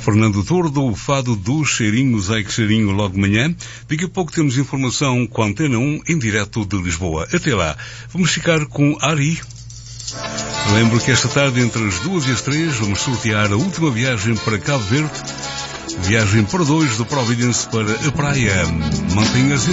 Fernando Tordo, o fado do cheirinho, ai que cheirinho, logo de manhã. Daqui a pouco temos informação com a Antena 1 em direto de Lisboa. Até lá, vamos ficar com Ari. Lembro que esta tarde, entre as 2 e as 3, vamos sortear a última viagem para Cabo Verde. Viagem para 2 do Providence para a praia. Mantenha-se